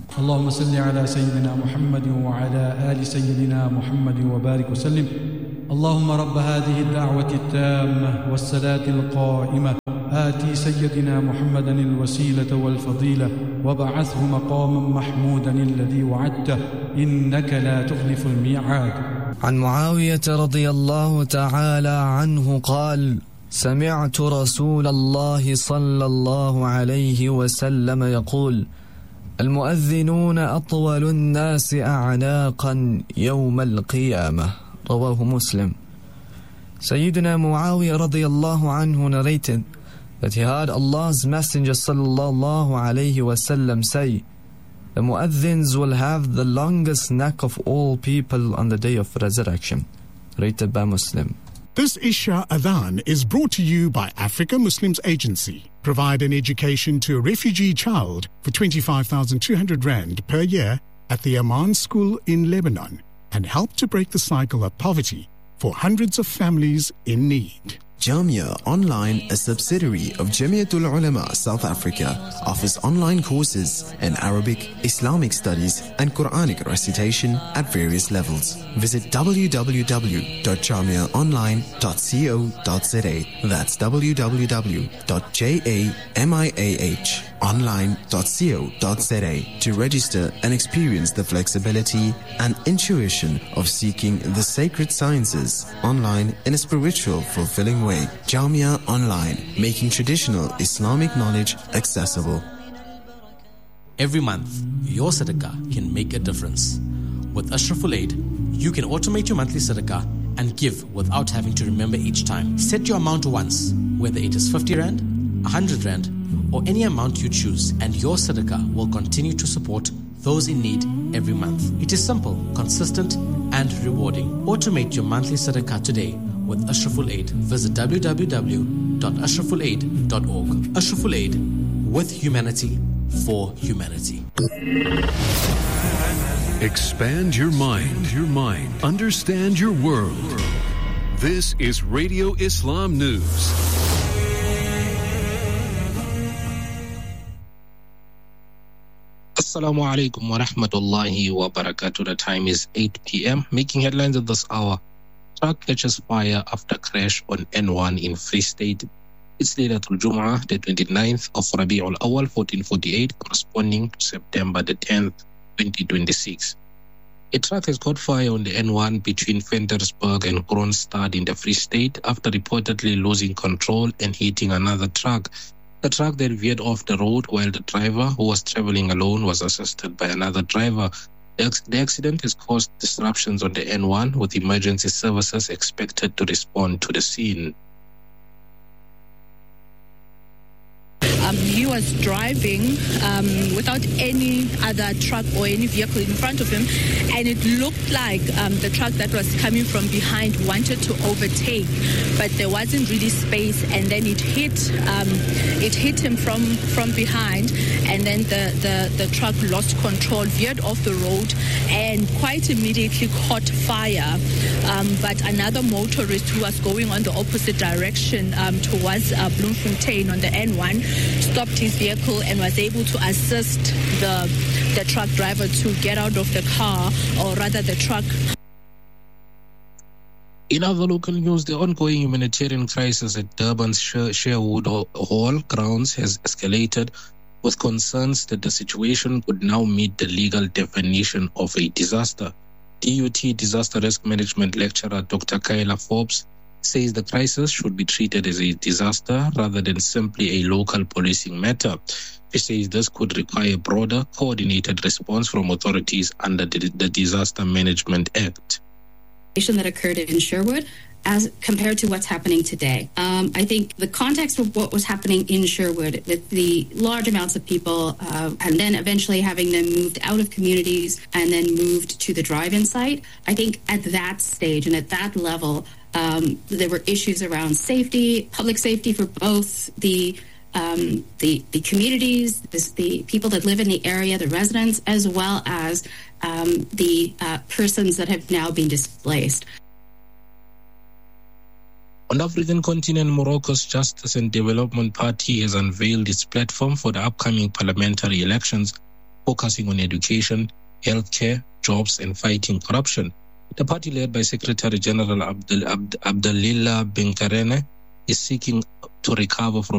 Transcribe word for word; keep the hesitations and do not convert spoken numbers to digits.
اللهم صل على سيدنا محمد وعلى آل سيدنا محمد وبارك وسلم. اللهم رب هذه الدعوة التامة والصلاة القائمة آتي سيدنا محمدا الوسيلة والفضيلة وبعثه مقاما محمودا الذي وعدته إنك لا تخلف الميعاد. عن معاوية رضي الله تعالى عنه قال: سمعت رسول الله صلى الله عليه وسلم يقول: المؤذنون أطول الناس أعناقا يوم القيامة. رواه Muslim. Sayyidina Muawiyah radiyallahu anhu narrated that he heard Allah's Messenger sallallahu alayhi wasallam say, the mu'adhins will have the longest neck of all people on the day of resurrection. Rated by Muslim. This Isha Adhan is brought to you by Africa Muslims Agency. Provide an education to a refugee child for twenty-five thousand two hundred rand per year at the Aman School in Lebanon and help to break the cycle of poverty for hundreds of families in need. Jamia Online, a subsidiary of Jamiatul Ulama South Africa, offers online courses in Arabic, Islamic studies and Quranic recitation at various levels. Visit w w w dot jamia online dot co dot za. That's w w w dot jamia online dot co dot za to register and experience the flexibility and intuition of seeking the sacred sciences online in a spiritual, fulfilling way. Jamia Online, making traditional Islamic knowledge accessible. Every month, your sadaqah can make a difference. With Ashraful Aid, you can automate your monthly sadaqah and give without having to remember each time. Set your amount once, whether it is fifty rand, one hundred rand, or any amount you choose, and your sadaqah will continue to support those in need every month. It is simple, consistent, and rewarding. Automate your monthly sadaqah today with Ashraful Aid. Visit w w w dot ashraful aid dot org. Ashraful Aid, with humanity, for humanity. Expand your mind, your mind. Understand your world. This is Radio Islam News. Assalamu alaikum wa rahmatullahi wa barakatuh. The time is eight p.m. Making headlines at this hour. Truck catches fire after crash on N one in Free State. It's Laylatul Jum'ah, the twenty-ninth of Rabi'ul Awal, fourteen forty-eight, corresponding to September the tenth, twenty twenty-six. A truck has caught fire on the N one between Ventersburg and Kroonstad in the Free State after reportedly losing control and hitting another truck. The truck then veered off the road while the driver, who was traveling alone, was assisted by another driver. The accident has caused disruptions on the N one, with emergency services expected to respond to the scene. Um, he was driving um, without any other truck or any vehicle in front of him, and it looked like um, the truck that was coming from behind wanted to overtake, but there wasn't really space, and then it hit um, it hit him from, from behind, and then the, the, the truck lost control, veered off the road, and quite immediately caught fire. Um, but another motorist who was going on the opposite direction um, towards uh, Bloemfontein on the N one stopped his vehicle and was able to assist the the truck driver to get out of the car, or rather the truck. In other local news, the ongoing humanitarian crisis at Durban's Sherwood Hall grounds has escalated, with concerns that the situation could now meet the legal definition of a disaster. D U T Disaster Risk Management lecturer Doctor Kyla Forbes says the crisis should be treated as a disaster rather than simply a local policing matter. She says this could require a broader, coordinated response from authorities under the, the Disaster Management Act. That occurred in Sherwood as compared to what's happening today. Um, I think the context of what was happening in Sherwood, with the large amounts of people, uh, and then eventually having them moved out of communities and then moved to the drive-in site, I think at that stage and at that level, um, there were issues around safety, public safety for both the um, the, the communities, the, the people that live in the area, the residents, as well as um, the uh, persons that have now been displaced. On the African continent, Morocco's Justice and Development Party has unveiled its platform for the upcoming parliamentary elections, focusing on education, healthcare, jobs, and fighting corruption. The party led by Secretary General Abdul Abd, Abdulillah Benkarene is seeking to recover from